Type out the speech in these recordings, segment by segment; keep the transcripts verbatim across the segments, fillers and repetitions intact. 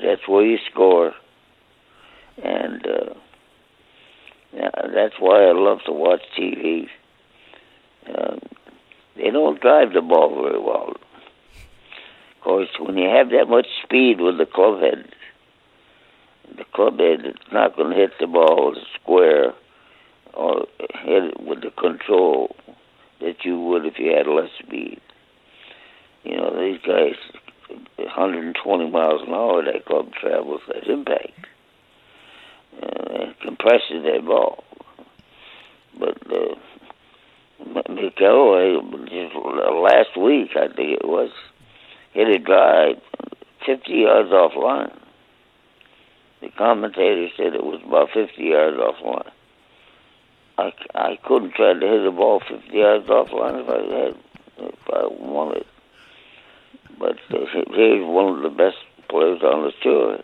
that's where you score, and uh, yeah, that's why I love to watch T V. Uh, they don't drive the ball very well. Of course, when you have that much speed with the club head, the club head is not going to hit the ball square or hit it with the control that you would if you had less speed. You know, these guys, one hundred twenty miles an hour, that club travels at impact. Uh, it compresses that ball. But uh, McElroy, just last week, I think it was, hit a drive fifty yards off line. The commentator said it was about fifty yards off line. I, I couldn't try to hit a ball fifty yards off line if I had, if I wanted. But uh, he's one of the best players on the tour.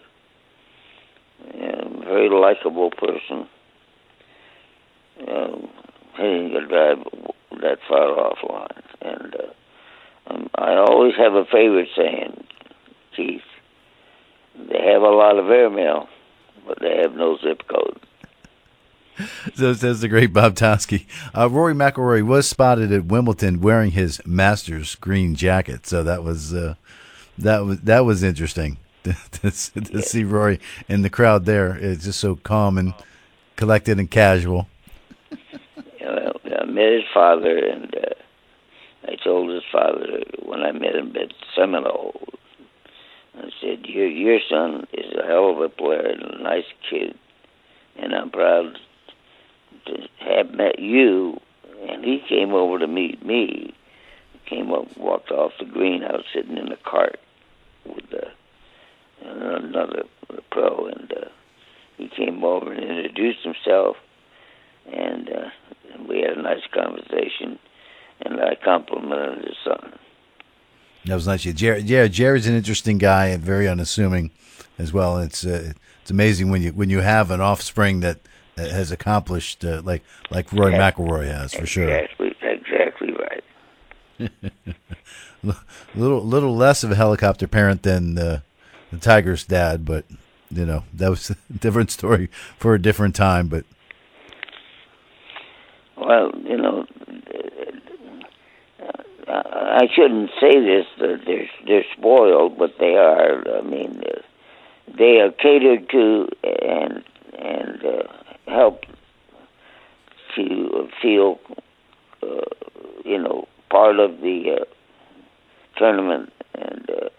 And very likable person. Um, hitting a drive that far off line. And uh, um, I always have a favorite saying, Keith. They have a lot of airmail, but they have no zip code. So says the great Bob Toski. Uh, Rory McIlroy was spotted at Wimbledon wearing his Masters green jacket, so that was uh, that was that was interesting to, to, to yeah. see Rory in the crowd there. It's just so calm and collected and casual. Yeah, well, I met his father, and uh, I told his father when I met him at Seminole, I said, "Your your son is a hell of a player and a nice kid, and I'm proud to have met you." And he came over to meet me. He came up, walked off the green. I was sitting in the cart with uh, another pro, and uh, he came over and introduced himself, and uh, we had a nice conversation, and I complimented his son. That was nice. Jared, yeah, Jared's an interesting guy and very unassuming as well. It's uh, it's amazing when you when you have an offspring that has accomplished uh, like like Roy exactly. McIlroy has, for sure. Exactly, exactly right. little little less of a helicopter parent than uh, the Tiger's dad, but you know that was a different story for a different time. But well, you know, I shouldn't say this. That they're they're spoiled, but they are. I mean, they are catered to and and. Uh, help to feel, uh, you know, part of the uh, tournament. And, uh,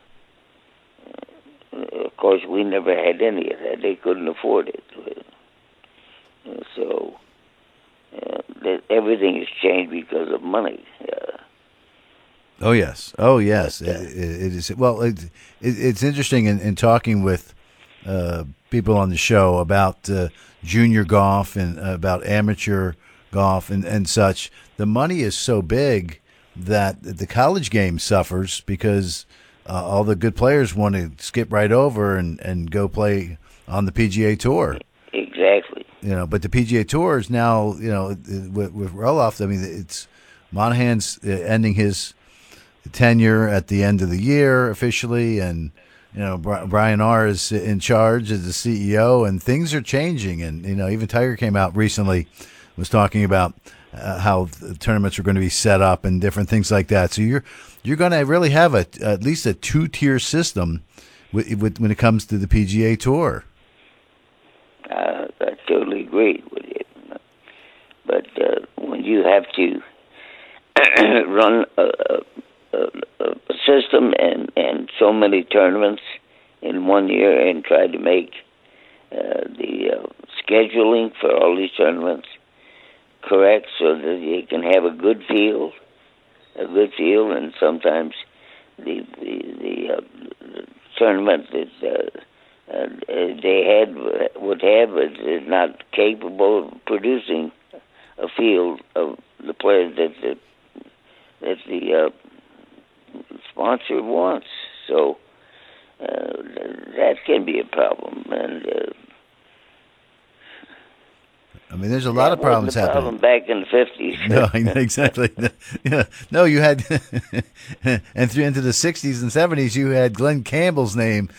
of course, we never had any of that. They couldn't afford it. Uh, so uh, that everything has changed because of money. Uh, oh, yes. Oh, yes. But, uh, it, it is. Well, it, it, it's interesting in, in talking with uh, people on the show about uh, junior golf and uh, about amateur golf and, and such. The money is so big that the college game suffers because uh, all the good players want to skip right over and, and go play on the P G A Tour. Exactly. You know, but the P G A Tour is now, you know, with, with Roloff, I mean, it's Monahan's ending his tenure at the end of the year officially, and you know, Brian R. is in charge as the C E O, and things are changing. And, you know, even Tiger came out recently, was talking about uh, how the tournaments are going to be set up and different things like that. So you're you're going to really have a at least a two-tier system with, with, when it comes to the P G A Tour. Uh, I totally agree with you. But uh, when you have to run a, a, a system and, and so many tournaments in one year and try to make uh, the uh, scheduling for all these tournaments correct so that you can have a good field, a good field, and sometimes the the, the, uh, the tournament that uh, uh, they had would have is, is not capable of producing a field of the players that the that the uh, sponsor wants. So uh, that can be a problem, and uh, I mean, there's a lot of problems happening. Problem back in the fifties. No, exactly. Yeah, no, you had, and through into the sixties and seventies, you had Glenn Campbell's name